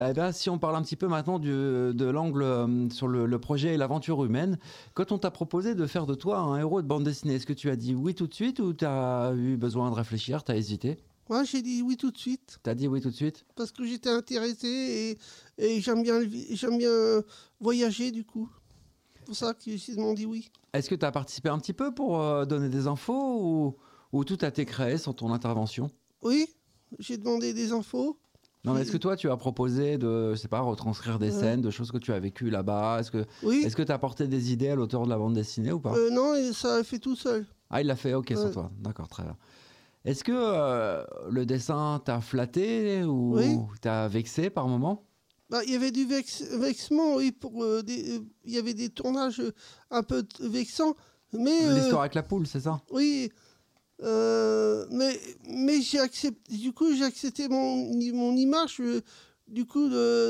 Eh bien, si on parle un petit peu maintenant de l'angle sur le projet et l'aventure humaine, quand on t'a proposé de faire de toi un héros de bande dessinée, est-ce que tu as dit oui tout de suite ou tu as eu besoin de réfléchir, tu as hésité? Moi, j'ai dit oui tout de suite Tu as dit oui tout de suite? parce que j'étais intéressé et j'aime bien voyager du coup. C'est pour ça qu'ils m'ont dit oui. Est-ce que tu as participé un petit peu pour donner des infos ou tout a été créé sans ton intervention? Oui, j'ai demandé des infos. Non, mais est-ce que toi, tu as proposé de, je sais pas, retranscrire des Euh, scènes, de choses que tu as vécues là-bas? oui, Est-ce que tu as apporté des idées à l'auteur de la bande dessinée ou pas? non, et ça a fait tout seul. Ah, il l'a fait, ok, sans Euh, toi. D'accord, très bien. Est-ce que le dessin t'a flatté oui, ou t'a vexé par moment? bah, il y avait du vexement, oui, il y avait des tournages un peu vexants, mais L'histoire avec la poule, c'est ça? oui, mais j'ai accepté, du coup, j'ai accepté mon image, du coup,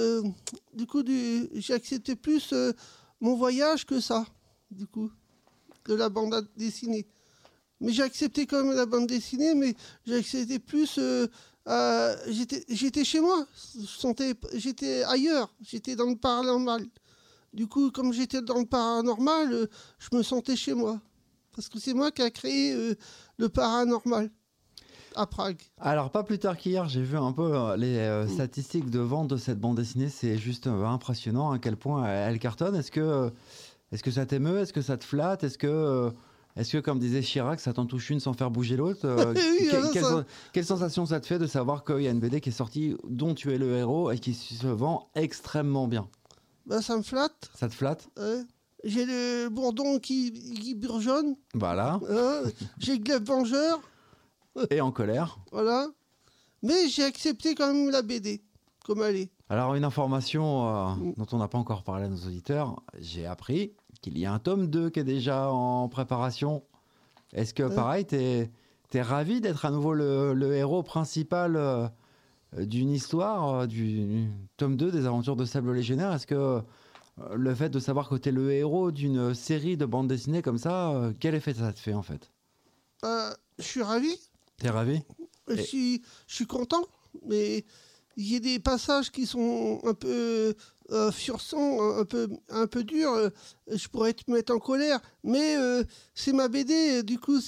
j'ai accepté plus mon voyage que ça, du coup, de la bande dessinée. Mais j'ai accepté quand même la bande dessinée, mais j'ai accepté plus. J'étais chez moi, j'étais ailleurs, j'étais dans le paranormal. Du coup, comme j'étais dans le paranormal, je me sentais chez moi. Parce que c'est moi qui a créé le paranormal à Prague. Alors, pas plus tard qu'hier, j'ai vu un peu les Mm. statistiques de vente de cette bande dessinée. C'est juste impressionnant à quel point elle cartonne. Est-ce que ça t'émeut? Est-ce que ça te flatte? Est-ce que, comme disait Chirac, ça t'en touche une sans faire bouger l'autre? Oui, Quelle sensation ça te fait de savoir qu'il y a une BD qui est sortie dont tu es le héros et qui se vend extrêmement bien? bah, ça me flatte. Ça te flatte? Ouais. J'ai le bourdon qui bourgeonne. Voilà. Hein. J'ai le glaive vengeur. Et en colère. Voilà. Mais j'ai accepté quand même la BD, comme elle est. Alors, une information Mm. dont on n'a pas encore parlé à nos auditeurs, j'ai appris qu'il y a un tome 2 qui est déjà en préparation. Est-ce que, Hein. pareil, t'es ravi d'être à nouveau le héros principal d'une histoire, du tome 2 des aventures de Sable Légionnaire? Est-ce que le fait de savoir que t'es le héros d'une série de bandes dessinées comme ça, quel effet ça te fait en fait? Je suis ravi. T'es ravi? Et- Je suis content. Mais il y a des passages qui sont un peu furçants, un peu durs. Je pourrais te mettre en colère. Mais c'est ma BD. Du coup,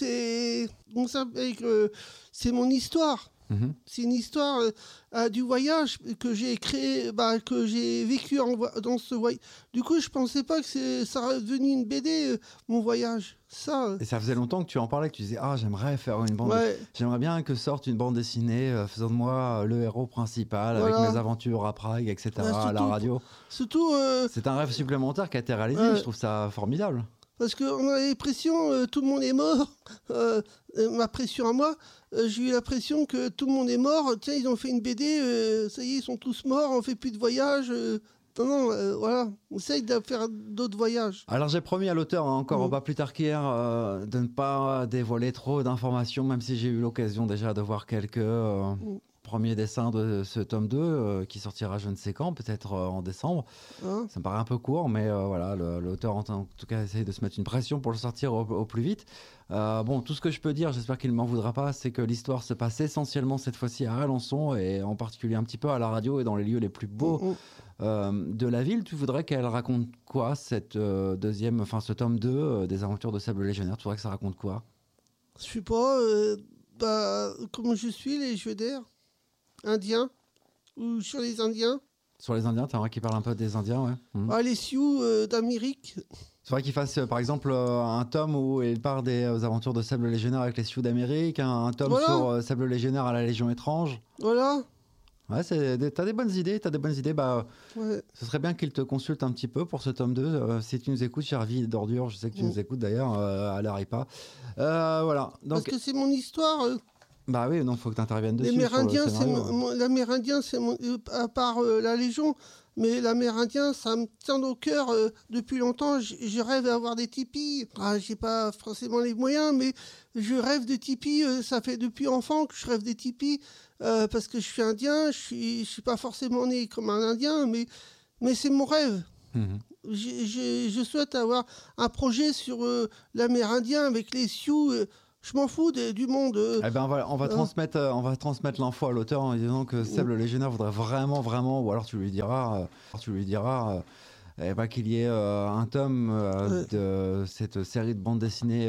c'est mon histoire. Mhm. C'est une histoire du voyage que j'ai créé, bah, que j'ai vécu dans ce voyage. Du coup, je pensais pas que ça aurait devenu une BD, mon voyage. Ça, Et ça faisait longtemps que tu en parlais, que tu disais ah j'aimerais faire une bande, ouais, j'aimerais bien que sorte une bande dessinée faisant de moi le héros principal avec mes voilà. aventures à Prague, Ouais, etc. à la radio. surtout C'est un rêve supplémentaire qui a été réalisé. Je ouais, trouve ça formidable. parce qu'on a l'impression tout le monde est mort. Ma pression à moi, j'ai eu l'impression que tout le monde est mort. Tiens, ils ont fait une BD, ça y est, ils sont tous morts, on fait plus de voyages. Non, non, voilà, on essaye de faire d'autres voyages. Alors j'ai promis à l'auteur, hein, encore Mm. pas plus tard qu'hier, de ne pas dévoiler trop d'informations, même si j'ai eu l'occasion déjà de voir quelques Mm. premiers dessins de ce tome 2 qui sortira je ne sais quand, peut-être en décembre. Hein. Ça me paraît un peu court, mais voilà, l'auteur en tout cas essaye de se mettre une pression pour le sortir au plus vite. Bon, tout ce que je peux dire, j'espère qu'il ne m'en voudra pas, c'est que l'histoire se passe essentiellement cette fois-ci à Alençon et en particulier un petit peu à la radio et dans les lieux les plus Mm, beaux mm. de la ville. Tu voudrais qu'elle raconte quoi, cette ce tome 2 des aventures de Sable Légionnaire? Tu voudrais que ça raconte quoi? Je sais pas, bah, comme je suis, les jeux d'air, indiens, ou sur les Indiens. Sur les Indiens, t'aimerais qu'il parle un peu des Indiens, ouais. Mhm. Ah, les Sioux d'Amérique. C'est vrai qu'il fasse par exemple un tome où il part des aventures de Sable Légionnaire avec les Sioux d'Amérique, un tome Voilà, sur Sable Légionnaire à la Légion étrange. voilà. Ouais, t'as des bonnes idées, t'as des bonnes idées. Bah, Ouais. ce serait bien qu'il te consulte un petit peu pour ce tome 2. Si tu nous écoutes, cher Vie d'Ordure, je sais que tu Mm. nous écoutes d'ailleurs, à l'ARIPA. Voilà, Parce donc, que c'est mon histoire. bah oui, non, faut que tu interviennes Les dessus sur le Mérindiens, scénario. l'Amérindien, à part la Légion, mais l'Amérindien, ça me tient au cœur depuis longtemps. Je rêve d'avoir des tipis. Ah, j'ai pas forcément les moyens, mais je rêve de tipis. Ça fait depuis enfant que je rêve des tipis parce que je suis indien. Je suis pas forcément né comme un indien, mais c'est mon rêve. Mhm. Je souhaite avoir un projet sur l'Amérindien avec les Sioux. Je m'en fous du monde. Eh ben voilà, on va transmettre l'info à l'auteur en disant que Seb le Légionnaire voudrait vraiment, ou alors tu lui diras, eh ben, qu'il y ait un tome de cette série de bandes dessinées